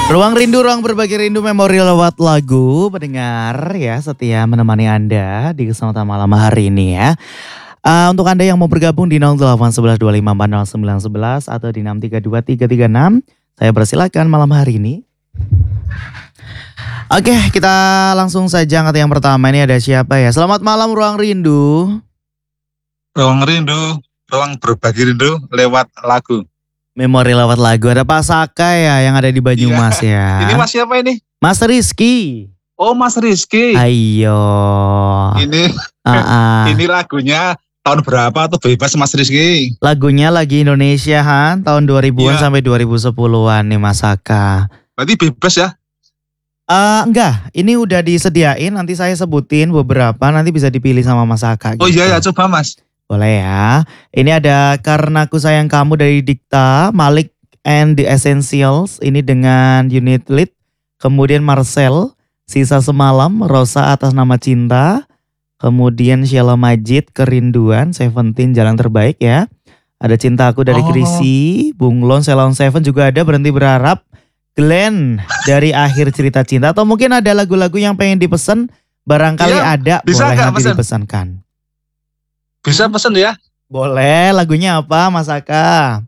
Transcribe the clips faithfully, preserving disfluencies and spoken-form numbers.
Ruang rindu, ruang berbagi rindu, memori lewat lagu. Pendengar ya, setia menemani Anda di kesempatan malam hari ini ya. Uh, untuk Anda yang mau bergabung di nol delapan satu satu dua lima empat nol sembilan satu satu atau di enam tiga dua tiga tiga enam, saya persilakan malam hari ini. Oke, kita langsung saja angkat yang pertama. Ini ada siapa ya? Selamat malam Ruang Rindu. Ruang rindu, ruang berbagi rindu lewat lagu. Memori lewat lagu. Ada Pak Saka ya yang ada di Banyumas iya. ya. Ini Mas siapa ini? Mas Rizky. Oh Mas Rizky. Ayo. Ini uh-uh. ini lagunya tahun berapa tuh bebas Mas Rizky? Lagunya lagi Indonesia Han, tahun dua ribuan iya. Sampai dua ribu sepuluhan nih Mas Saka. Berarti bebas ya? Uh, enggak, ini udah disediain, nanti saya sebutin beberapa, nanti bisa dipilih sama Mas Saka. Oh gitu. iya ya, coba Mas. Boleh ya. Ini ada Karena Ku Sayang Kamu dari Dikta, Malik and the Essentials, ini dengan unit lead. Kemudian Marcel, Sisa Semalam, Rosa Atas Nama Cinta. Kemudian Sheila Majid, Kerinduan, Seventeen Jalan Terbaik ya. Ada Cinta Aku dari oh. Chrissy, Bunglon, Selon Seven juga ada, Berhenti Berharap. Glenn dari Akhir Cerita Cinta. Atau mungkin ada lagu-lagu yang pengen dipesan, barangkali ya, ada, boleh nanti pesen. Dipesankan. Bisa pesen ya? Boleh, lagunya apa Mas Aka?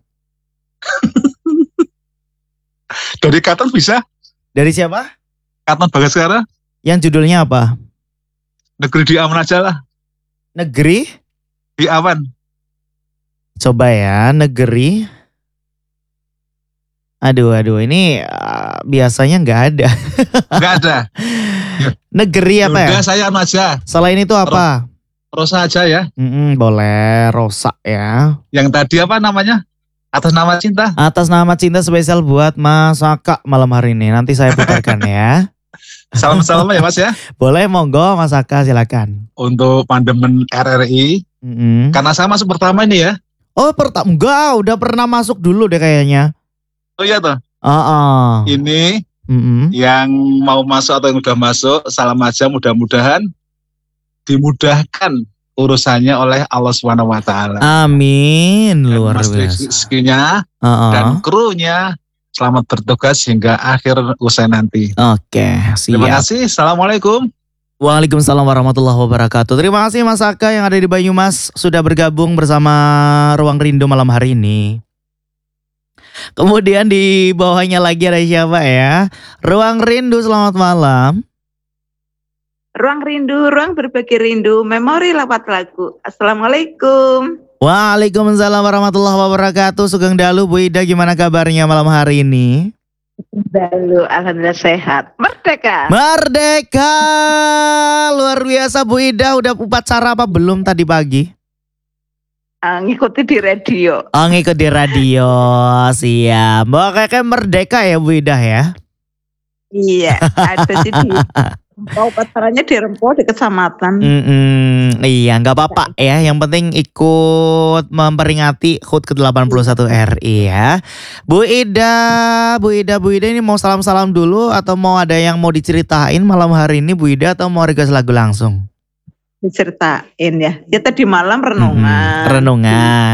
Dari Katon bisa? Dari siapa? Katon Bagaskara. Yang judulnya apa? Negeri di Awan aja lah. Negeri? Di Awan. Coba ya, Negeri. Aduh, aduh, ini uh, biasanya nggak ada. Nggak ada. Negeri apa ya? Udah saya aja. Selain itu apa? Rosa aja ya. Mm-mm, boleh, Rosa ya. Yang tadi apa namanya? Atas Nama Cinta. Atas Nama Cinta spesial buat Mas Saka malam hari ini. Nanti saya putarkan ya. Salam-salam ya Mas ya. Boleh, monggo Mas Saka silakan. Untuk pandemen R R I. Mm-hmm. Karena saya masuk pertama ini ya. Oh pertama, enggak, udah pernah masuk dulu deh kayaknya. Oh iya toh. Uh-uh. Ini mm-hmm. yang mau masuk atau yang udah masuk, salam aja, mudah-mudahan dimudahkan urusannya oleh Allah subhanahu wa taala. Amin. Dan luar Mas biasa. Rizky-nya uh-uh. dan krunya selamat bertugas hingga akhir usai nanti. Oke, siap. Terima kasih. Assalamualaikum. Waalaikumsalam warahmatullahi wabarakatuh. Terima kasih Mas Saka yang ada di Banyumas sudah bergabung bersama Ruang Rindu malam hari ini. Kemudian di bawahnya lagi ada siapa ya? Ruang Rindu, selamat malam. Ruang Rindu, ruang berbagi rindu, memori lewat lagu. Assalamualaikum. Waalaikumsalam warahmatullahi wabarakatuh. Sugeng Dalu, Bu Ida, gimana kabarnya malam hari ini? Dalu, alhamdulillah sehat. Merdeka. Merdeka, luar biasa Bu Ida. Udah upacara apa belum tadi pagi? Uh, ngikuti di radio. Oh, ngikuti di radio, siap. Mbak kayak merdeka ya Bu Ida ya? Iya, ada sih di Rempo, pacarannya di Rempo di kecamatan. Mm-mm, iya, nggak apa-apa ya. Yang penting ikut memperingati H U T ke delapan puluh satu R I ya. Bu Ida, Bu Ida, Bu Ida ini mau salam-salam dulu atau mau ada yang mau diceritain malam hari ini Bu Ida atau mau request lagu langsung? Diceritain ya. Ya tadi malam renungan. Hmm, renungan.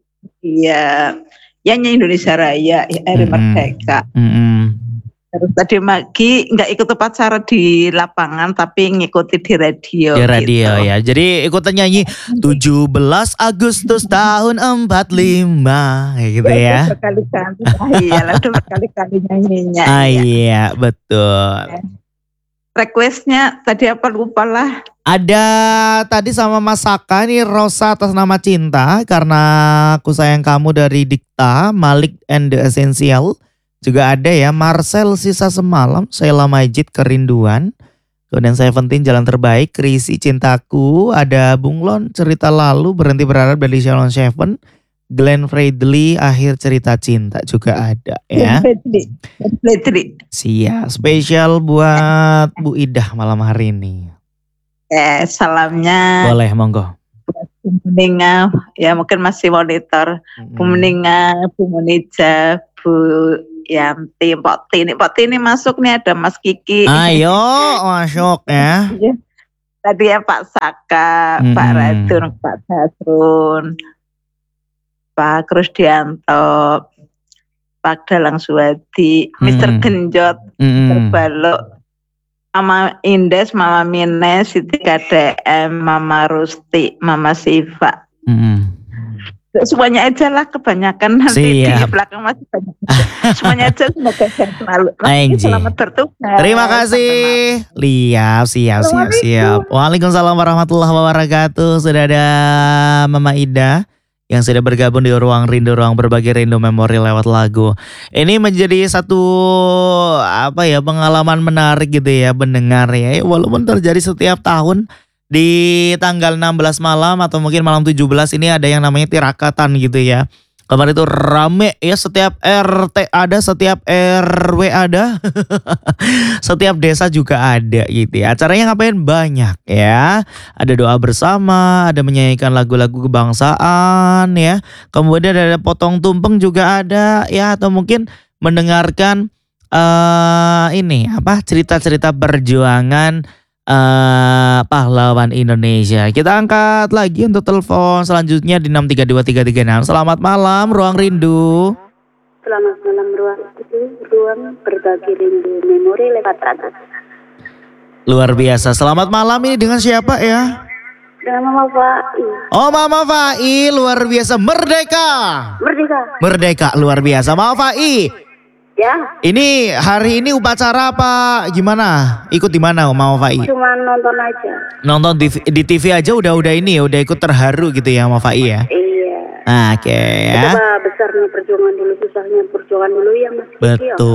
Iya. Ya nyanyi Indonesia Raya, ya, Hari hmm. Merdeka. Hmm. Terus tadi pagi nggak ikut upacara di lapangan tapi ngikuti di radio. Di radio gitu. Ya. Jadi ikutan nyanyi tujuh belas Agustus tahun empat puluh lima kayak gitu ya. Berkali-kali. Iya, lalu berkali-kali nyanyinya. Ah, iya, betul. Requestnya tadi apa lupa lah. Ada tadi sama Mas Saka nih, Rosa Atas Nama Cinta, Karena Ku Sayang Kamu dari Dikta, Malik and the Essential. Juga ada ya Marcel Sisa Semalam, Sheila Majid Kerinduan. Kemudian Seventeen Jalan Terbaik, Chrissy Cintaku. Ada Bunglon Cerita Lalu, Berhenti Berharap dari Shalom Seven. Glenn Fredly Akhir Cerita Cinta juga ada ya. Fredly. Siap, spesial buat Bu Ida malam hari ini. Eh, salamnya. Boleh, monggo. Bu Meninga, ya mungkin masih monitor. Hmm. Bu Meninga, Bu Munija, Bu Yanti, Pak Tini. Pak Tini masuk nih, ada Mas Kiki. Ayo masuk ya. Tadi ya Pak Saka, hmm. Pak Radun, Pak Dasrun, Pak Krusdianto, Pak Dalang Suwadi, Mister Mm-mm. Genjot, Mm-mm. Terbalok, Mama Indes, Mama Mines, Siti K D M, Mama Rusti, Mama Siva. Mm-mm. Semuanya aja lah, kebanyakan nanti di Siap. belakang masih banyak. Semuanya aja semoga sehat selalu. Mas, Anjing. selamat bertugas. Terima Sampai kasih. Liap, siap, siap, siap. Waalaikumsalam warahmatullahi wabarakatuh. Sudah ada Mama Ida yang sudah bergabung di Ruang Rindu, Ruang Berbagi Rindu Memori lewat lagu. Ini menjadi satu apa ya pengalaman menarik gitu ya mendengar ya. Walaupun terjadi setiap tahun di tanggal enam belas malam atau mungkin malam tujuh belas ini ada yang namanya tirakatan gitu ya. Kemarin itu rame ya, setiap R T ada, setiap R W ada, setiap desa juga ada gitu ya. Acaranya ngapain? Banyak ya. Ada doa bersama, ada menyanyikan lagu-lagu kebangsaan ya. Kemudian ada potong tumpeng juga ada ya. Atau mungkin mendengarkan uh, ini apa cerita-cerita perjuangan Uh, pahlawan Indonesia. Kita angkat lagi untuk telepon selanjutnya di enam tiga dua tiga tiga enam. Selamat malam Ruang Rindu. Selamat malam Ruang Rindu, Ruang Berbagi Rindu Memori lewat lagu. Luar biasa. Selamat malam, ini dengan siapa ya? Dengan Mama Fai. Oh Mama Fai, luar biasa. Merdeka. Merdeka. Merdeka, luar biasa. Mama Fai. Ya. Ini hari ini upacara apa gimana? Ikut di mana Mama Fai? Cuma nonton aja. Nonton di, di T V aja udah-udah ini ya, udah ikut terharu gitu ya Mama Fai ya? Iya. Nah, oke okay, ya. Betapa besarnya perjuangan dulu, susahnya perjuangan dulu yang masih kecil.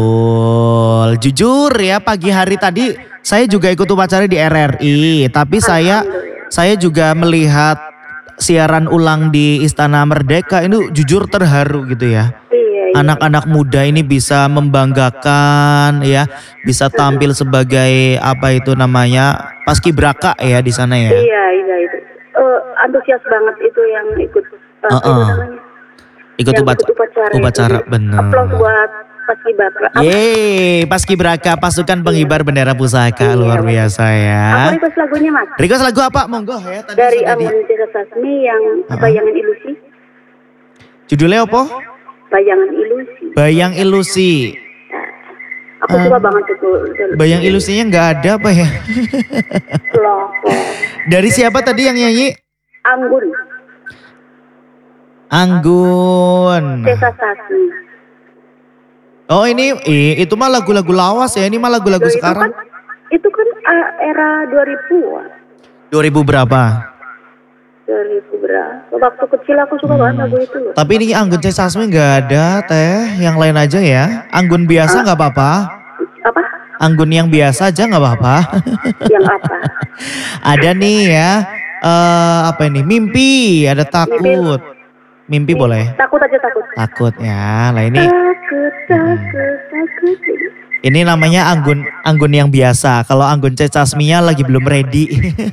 Betul. Jujur ya, pagi hari tadi saya juga ikut upacara di R R I, tapi saya saya juga melihat siaran ulang di Istana Merdeka, ini jujur terharu gitu ya. Anak-anak muda ini bisa membanggakan ya, bisa tampil sebagai apa itu namanya paskibraka ya di sana ya. Iya, iya itu. Uh, antusias banget itu yang ikut uh, uh-uh. itu namanya. Ikut upacara, upacara, upacara benar. Aplaus buat paskibraka. Yeay, paskibraka pasukan penghibar bendera pusaka, iya, luar biasa ya. Aku request lagunya Mas. Request lagu apa? Monggo ya. Tadi dari Anggun Cesa Sasmi yang uh-huh. Bayangan Ilusi. Judulnya apa? Bayangan Ilusi. Bayang Ilusi. Nah, aku uh, suka banget itu. Bayang Ilusinya nggak ada apa ya? Loh. Dari siapa tadi yang nyanyi? Anggun. Anggun. Cesa Sasmi. Oh ini, eh, itu mah lagu-lagu lawas ya, ini mah lagu-lagu itu sekarang. Kan, itu kan uh, era dua ribuan. dua ribu berapa? dua ribu berapa? Waktu kecil aku suka hmm. banget lagu itu. Tapi ini Anggun C. Sasmi nggak ada teh, yang lain aja ya. Anggun biasa nggak uh, apa-apa. Apa? Anggun yang biasa aja nggak apa-apa. Yang apa? Ada nih ya, uh, apa ini? Mimpi, ada takut. Mimpi, Mimpi boleh? Takut aja takut. Takut ya, lah ini. Takut, takut, takut. Ini namanya Anggun, Anggun yang biasa. Kalau Anggun C. Sasminya lagi belum ready.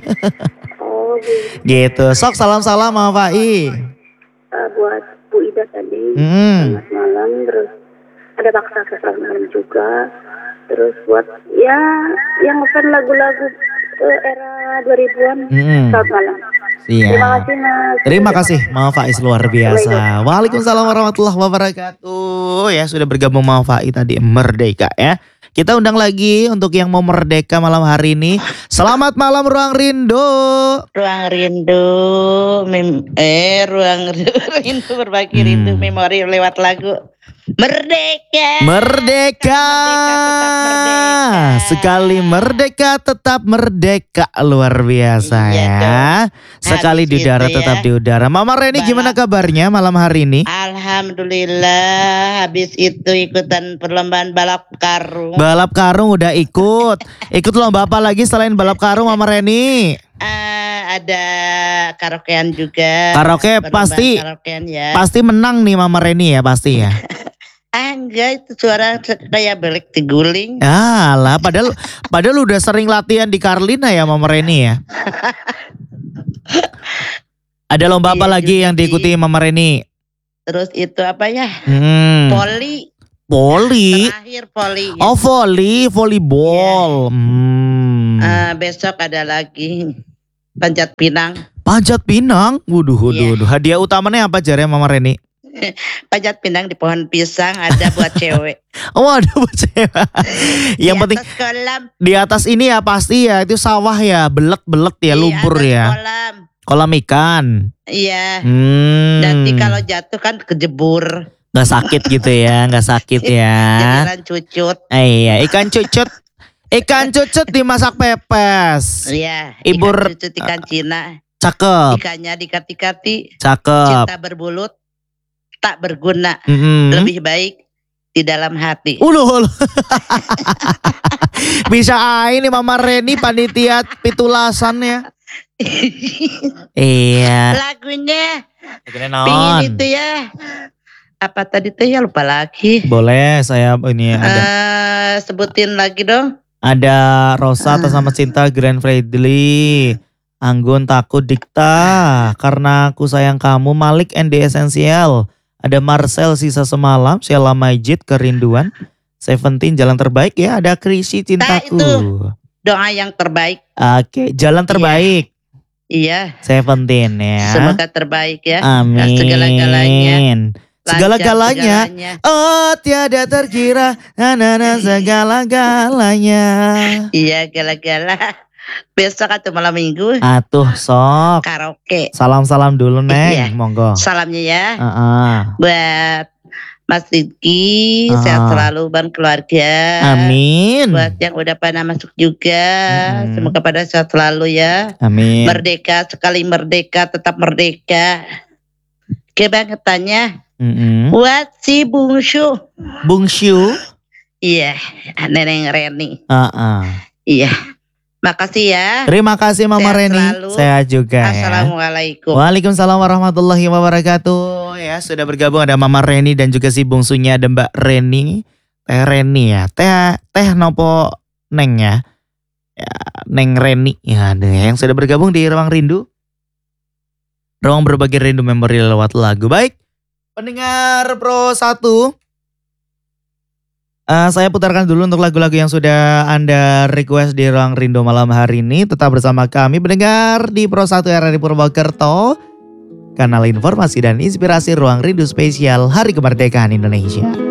Gitu. Sok salam-salam Mama Fai. Uh, buat Bu Ida tadi. Hmm. Selamat malam. Terus ada Baksa selamat malam juga. Terus buat ya yang ngefan lagu-lagu uh, era dua ribuan. Hmm. Selamat malam. Siap. Terima kasih Mas. Terima kasih Mama Fai, luar biasa. Waalaikumsalam warahmatullahi wabarakatuh. Ya sudah bergabung Mama Fai tadi Merdeka ya. Kita undang lagi untuk yang mau merdeka malam hari ini. Selamat malam Ruang Rindu. Ruang Rindu, mem eh Ruang Rindu berbagi hmm. rindu memori lewat lagu. Merdeka. Merdeka. Merdeka, merdeka. Sekali merdeka tetap merdeka, luar biasa iya, ya. Sekali di udara ya. Tetap di udara. Mama Reni gimana kabarnya malam hari ini? Alhamdulillah, habis itu ikutan perlombaan balap karung. Balap karung udah ikut. Ikut lomba apa lagi selain balap karung Mama Reni? Uh, ada karaokean juga. Karaoke pasti. Karaokean, ya. Pasti menang nih Mama Reni ya pasti ya. Ah, enggak, itu suara kayak belik diguling. Ah lah, padahal padahal udah sering latihan di Carlina ya Mama Reni ya. Ada lomba apa iya, lagi yang diikuti Mama Reni? Terus itu apa ya? Hmm. Voli. Voli. Terakhir voli. Ya. Oh voli, volleyball. Yeah. Hmm. Uh, besok ada lagi panjat pinang. Panjat pinang? Waduh, waduh, yeah. waduh. Hadiah utamanya apa jarnya Mama Reni? Panjat pinang di pohon pisang ada buat cewek. Oh ada buat cewek. Yang Di penting atas kolam. di atas ini ya pasti ya itu sawah ya, belet-belet ya, Di lumpur atas ya. Kolam. Kolam ikan. Iya. Hmm. Nanti kalau jatuh kan kejebur. Nggak sakit gitu ya, nggak sakit ya. Jadilan cucut. Eh, iya, ikan cucut. Ikan cucut dimasak pepes. Iya. Ibu Ikan r- cucut ikan Cina. Cakep, Ikannya dikati-kati. cakep. Cinta berbulut. Tak berguna. Mm-mm. Lebih baik di dalam hati. Uluh, uluh. Bisa aja nih Mama Reni panitia pitulasan ya. Iya. Lagunya. Pingin Pingin itu ya. Apa tadi tuh ya lupa lagi. Boleh saya ini ada Eh, sebutin lagi dong. ada Rosa atas nama cinta Grand Fredly. Anggun takut Dikta karena aku sayang kamu Malik and the Essential. Ada Marcel sisa semalam, Sheila Majid kerinduan. Seventeen jalan terbaik ya, ada Krisi cintaku. itu. Doa yang terbaik. Oke, jalan terbaik. Iya. Seventeen ya. Semoga terbaik ya. Amin. Segala-galanya. Lancar Segala-galanya. segalanya. Oh tiada terkira, nana segala-galanya. Iya gala-gala. Besok atau malam minggu Atuh sok. karaoke. Salam-salam dulu Neng, Iya. monggo. Salamnya ya Heeh. buat Mas Rizky, Ah. sehat selalu dan keluarga. Amin. Buat yang udah pada masuk juga, Mm-mm. semoga pada sehat selalu ya. Amin. Merdeka sekali merdeka tetap merdeka. Kebangetannya Mm-mm. buat si bungsu. Bung Syu. Iya, Neneng Reni. Heeh. Iya. Makasih ya. Terima kasih Mama Sehat Reni. selalu. Sehat juga ya. Assalamualaikum. Waalaikumsalam warahmatullahi wabarakatuh. Ya sudah bergabung ada Mama Reni dan juga si bungsunya ada Mbak Reni. Teh Reni ya. Teh teh nopo Neng ya. Ya Neng Reni ya ada yang sudah bergabung di Ruang Rindu. Ruang berbagi rindu memori lewat lagu. Baik. Pendengar Pro satu. Uh, saya putarkan dulu untuk lagu-lagu yang sudah Anda request di Ruang Rindu malam hari ini. Tetap bersama kami pendengar di Pro satu R R I Purwokerto. Kanal informasi dan inspirasi Ruang Rindu spesial Hari Kemerdekaan Indonesia.